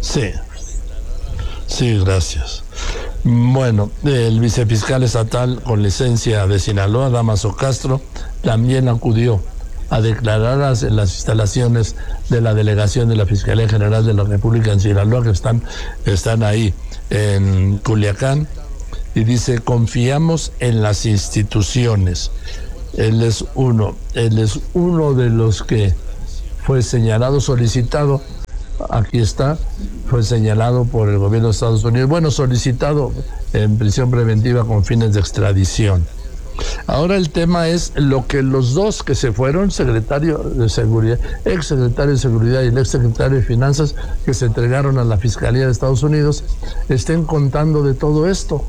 Sí, sí, gracias. Bueno, el vicefiscal estatal con licencia de Sinaloa, Dámaso Castro, también acudió a declarar en las instalaciones de la delegación de la Fiscalía General de la República en Sinaloa, que están ahí en Culiacán, y dice: confiamos en las instituciones. Él es uno de los que fue señalado, solicitado, aquí está, fue señalado por el gobierno de Estados Unidos, bueno, solicitado en prisión preventiva con fines de extradición. Ahora el tema es lo que los dos que se fueron, secretario de Seguridad, ex secretario de Seguridad y el ex secretario de Finanzas, que se entregaron a la Fiscalía de Estados Unidos, estén contando de todo esto,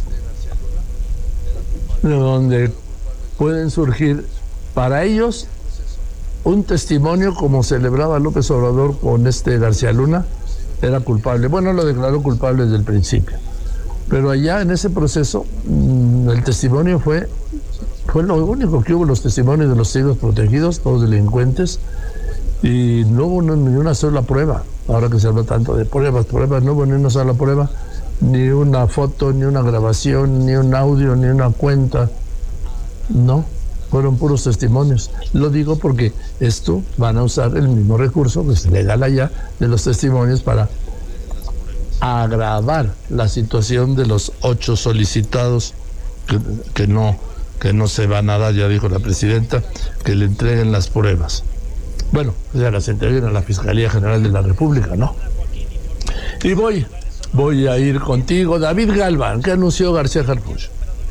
de donde pueden surgir para ellos un testimonio, como celebraba López Obrador con García Luna, era culpable. Bueno, lo declaró culpable desde el principio, pero allá en ese proceso el testimonio fue lo único que hubo, los testimonios de los testigos protegidos, todos delincuentes, y no hubo ni una sola prueba. Ahora que se habla tanto de pruebas, no hubo ni una sola prueba, ni una foto, ni una grabación, ni un audio, ni una cuenta. No, fueron puros testimonios. Lo digo porque esto van a usar el mismo recurso que es legal allá de los testimonios para agravar la situación de los 8 solicitados que no se van a dar, ya dijo la presidenta, que le entreguen las pruebas. Bueno, ya las entreguen a la Fiscalía General de la República, ¿no? Y voy a ir contigo, David Galván, que anunció García Harfuch.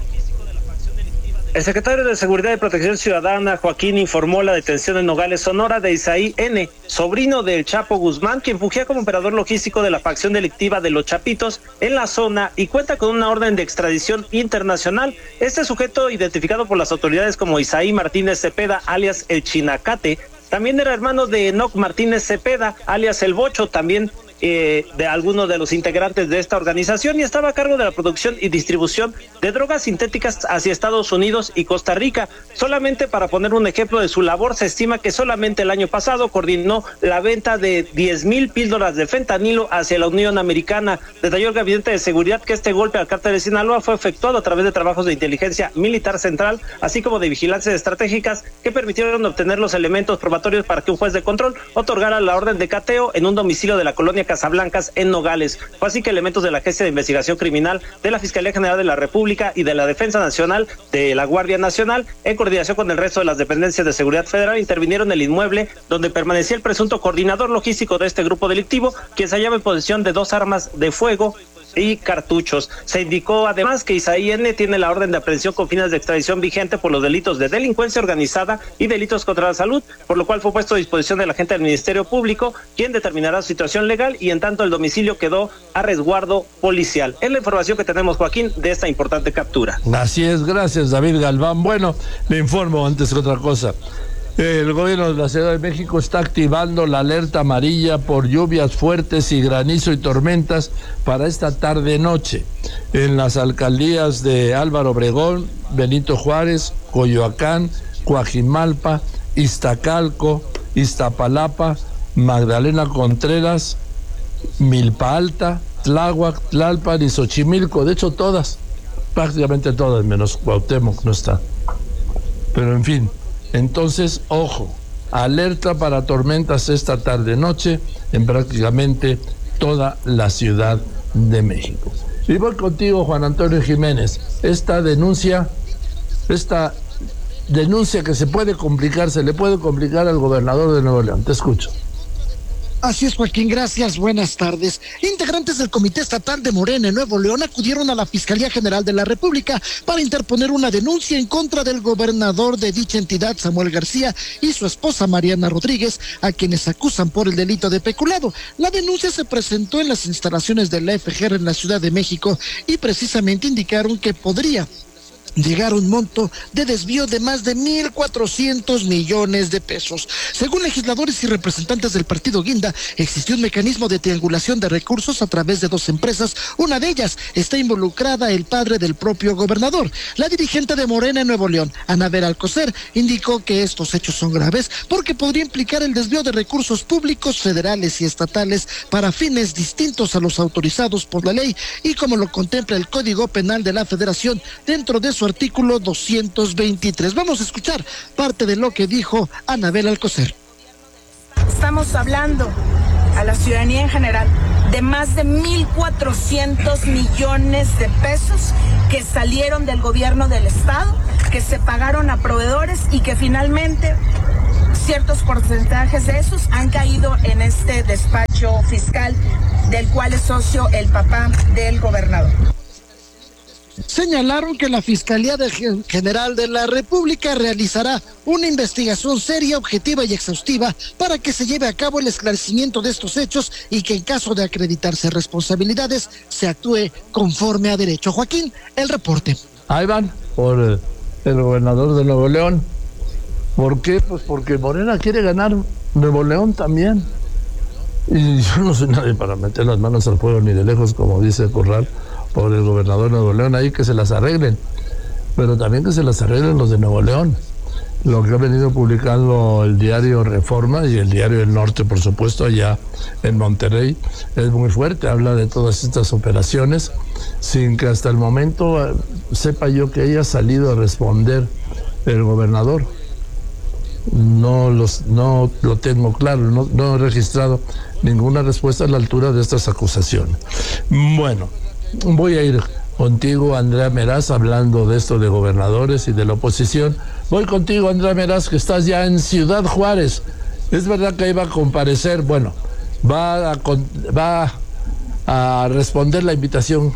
El secretario de Seguridad y Protección Ciudadana, Joaquín, informó la detención en Nogales, Sonora, de Isaí N., sobrino del Chapo Guzmán, quien fungía como operador logístico de la facción delictiva de Los Chapitos en la zona y cuenta con una orden de extradición internacional. Este sujeto, identificado por las autoridades como Isaí Martínez Cepeda, alias El Chinacate, también era hermano de Enoc Martínez Cepeda, alias El Bocho, también de algunos de los integrantes de esta organización, y estaba a cargo de la producción y distribución de drogas sintéticas hacia Estados Unidos y Costa Rica. Solamente para poner un ejemplo de su labor, se estima que solamente el año pasado coordinó la venta de 10,000 píldoras de fentanilo hacia la Unión Americana. Detalló el Gabinete de Seguridad que este golpe al cártel de Sinaloa fue efectuado a través de trabajos de inteligencia militar central, así como de vigilancias estratégicas que permitieron obtener los elementos probatorios para que un juez de control otorgara la orden de cateo en un domicilio de la colonia Casablancas en Nogales. Fue así que elementos de la Agencia de Investigación Criminal, de la Fiscalía General de la República y de la Defensa Nacional, de la Guardia Nacional, en coordinación con el resto de las dependencias de seguridad federal, intervinieron en el inmueble donde permanecía el presunto coordinador logístico de este grupo delictivo, quien se hallaba en posesión de 2 armas de fuego y cartuchos. Se indicó además que Isaí N. tiene la orden de aprehensión con fines de extradición vigente por los delitos de delincuencia organizada y delitos contra la salud, por lo cual fue puesto a disposición del agente del Ministerio Público, quien determinará su situación legal, y en tanto el domicilio quedó a resguardo policial. Es la información que tenemos, Joaquín, de esta importante captura. Así es, gracias, David Galván. Bueno, le informo antes que otra cosa. El gobierno de la Ciudad de México está activando la alerta amarilla por lluvias fuertes y granizo y tormentas para esta tarde-noche en las alcaldías de Álvaro Obregón, Benito Juárez, Coyoacán, Coajimalpa, Iztacalco, Iztapalapa, Magdalena Contreras, Milpa Alta, Tláhuac, Tlalpan y Xochimilco. De hecho, prácticamente todas, menos Cuauhtémoc no está. Pero en fin. Entonces, ojo, alerta para tormentas esta tarde-noche en prácticamente toda la Ciudad de México. Y voy contigo, Juan Antonio Jiménez. Esta denuncia que se le puede complicar al gobernador de Nuevo León. Te escucho. Así es, Joaquín, gracias, buenas tardes. Integrantes del Comité Estatal de Morena en Nuevo León acudieron a la Fiscalía General de la República para interponer una denuncia en contra del gobernador de dicha entidad, Samuel García, y su esposa Mariana Rodríguez, a quienes acusan por el delito de peculado. La denuncia se presentó en las instalaciones de la FGR en la Ciudad de México y precisamente indicaron que podría llegar a un monto de desvío de más de 1.400 millones de pesos. Según legisladores y representantes del partido Guinda, existió un mecanismo de triangulación de recursos a través de 2 empresas. Una de ellas está involucrada el padre del propio gobernador. La dirigente de Morena en Nuevo León, Anabel Alcocer, indicó que estos hechos son graves porque podría implicar el desvío de recursos públicos federales y estatales para fines distintos a los autorizados por la ley y como lo contempla el Código Penal de la Federación dentro de su artículo 223. Vamos a escuchar parte de lo que dijo Anabel Alcocer. Estamos hablando a la ciudadanía en general de más de 1.400 millones de pesos que salieron del gobierno del estado, que se pagaron a proveedores y que finalmente ciertos porcentajes de esos han caído en este despacho fiscal del cual es socio el papá del gobernador. Señalaron que la Fiscalía General de la República realizará una investigación seria, objetiva y exhaustiva para que se lleve a cabo el esclarecimiento de estos hechos y que en caso de acreditarse responsabilidades se actúe conforme a derecho. Joaquín, el reporte. Ahí van por el gobernador de Nuevo León. ¿Por qué? Pues porque Morena quiere ganar Nuevo León también. Y yo no soy nadie para meter las manos al fuego ni de lejos, como dice Corral, por el gobernador de Nuevo León, ahí que se las arreglen, pero también que se las arreglen los de Nuevo León. Lo que ha venido publicando el diario Reforma y el diario El Norte, por supuesto, allá en Monterrey, es muy fuerte, habla de todas estas operaciones, sin que hasta el momento sepa yo que haya salido a responder el gobernador. No lo tengo claro, no he registrado ninguna respuesta a la altura de estas acusaciones. Bueno, voy a ir contigo, Andrea Meraz, hablando de esto de gobernadores y de la oposición. Voy contigo, Andrea Meraz, que estás ya en Ciudad Juárez. Es verdad que iba a comparecer, bueno, va a responder la invitación,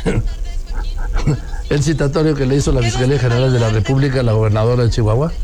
el citatorio que le hizo la Fiscalía General de la República a la gobernadora de Chihuahua.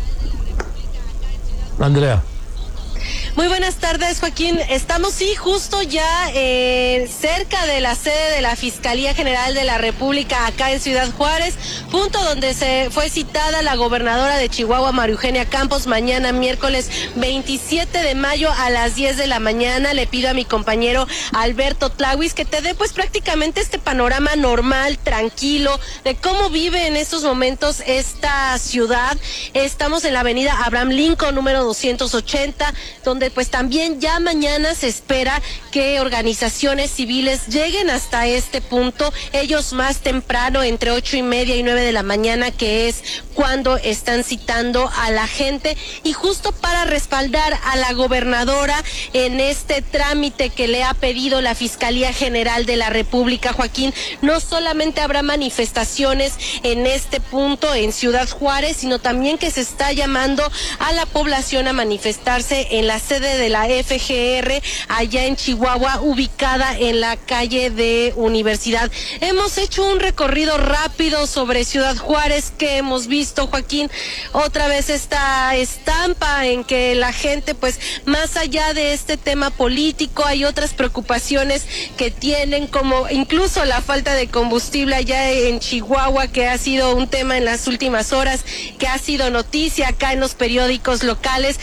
Andrea. Muy buenas tardes, Joaquín. Estamos, sí, justo ya cerca de la sede de la Fiscalía General de la República, acá en Ciudad Juárez, punto donde se fue citada la gobernadora de Chihuahua, María Eugenia Campos, mañana miércoles 27 de mayo a las 10 de la mañana. Le pido a mi compañero Alberto Tlahuis que te dé pues prácticamente este panorama normal, tranquilo, de cómo vive en estos momentos esta ciudad. Estamos en la avenida Abraham Lincoln, número 280, donde pues también ya mañana se espera que organizaciones civiles lleguen hasta este punto, ellos más temprano, entre 8:30 y 9 de la mañana, que es cuando están citando a la gente, y justo para respaldar a la gobernadora en este trámite que le ha pedido la Fiscalía General de la República, Joaquín. No solamente habrá manifestaciones en este punto en Ciudad Juárez, sino también que se está llamando a la población a manifestarse en la sede de la FGR allá en Chihuahua, ubicada en la calle de Universidad. Hemos hecho un recorrido rápido sobre Ciudad Juárez. Que hemos visto, Joaquín? Otra vez esta estampa en que la gente, pues más allá de este tema político, hay otras preocupaciones que tienen, como incluso la falta de combustible allá en Chihuahua, que ha sido un tema en las últimas horas, que ha sido noticia acá en los periódicos locales.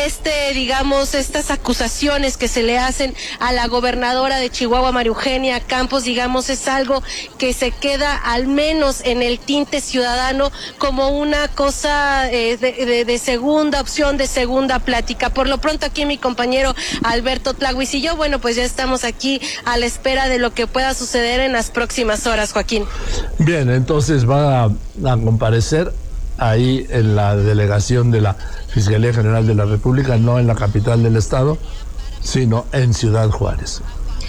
Estas acusaciones que se le hacen a la gobernadora de Chihuahua, María Eugenia Campos, es algo que se queda al menos en el tinte ciudadano como una cosa de segunda opción, de segunda plática. Por lo pronto, aquí mi compañero Alberto Tlahuis y yo, bueno, pues ya estamos aquí a la espera de lo que pueda suceder en las próximas horas, Joaquín. Bien, entonces va a comparecer ahí en la delegación de la Fiscalía General de la República, no en la capital del estado, sino en Ciudad Juárez.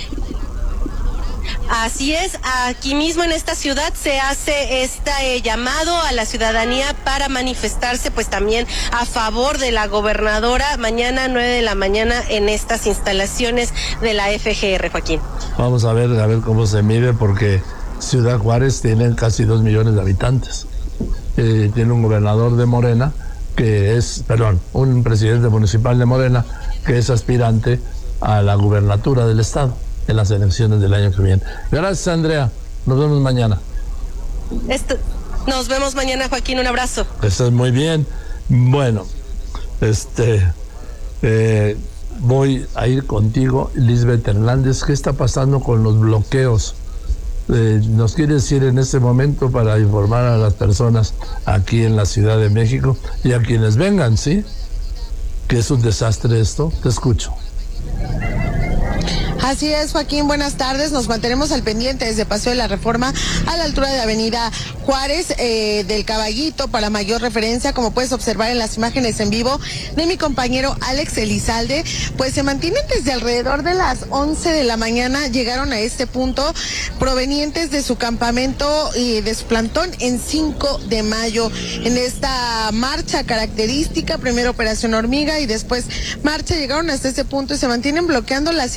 Así es, aquí mismo en esta ciudad se hace este llamado a la ciudadanía para manifestarse pues también a favor de la gobernadora mañana 9 de la mañana en estas instalaciones de la FGR, Joaquín. Vamos a ver cómo se mide, porque Ciudad Juárez tiene casi 2 millones de habitantes. Tiene un gobernador de Morena un presidente municipal de Morena que es aspirante a la gubernatura del estado en las elecciones del año que viene. Gracias, Andrea. Nos vemos mañana. Nos vemos mañana, Joaquín, un abrazo. Estás muy bien. Bueno, voy a ir contigo, Lisbeth Hernández. ¿Qué está pasando con los bloqueos? Nos quiere decir en este momento para informar a las personas aquí en la Ciudad de México y a quienes vengan, ¿sí? Que es un desastre esto. Te escucho. Así es, Joaquín, buenas tardes. Nos mantenemos al pendiente desde Paseo de la Reforma a la altura de Avenida Juárez del Caballito para mayor referencia. Como puedes observar en las imágenes en vivo de mi compañero Alex Elizalde, pues se mantienen desde alrededor de las 11 de la mañana. Llegaron a este punto provenientes de su campamento y de su plantón en 5 de mayo. En esta marcha característica, primero Operación Hormiga y después marcha, llegaron hasta este punto y se mantienen bloqueando las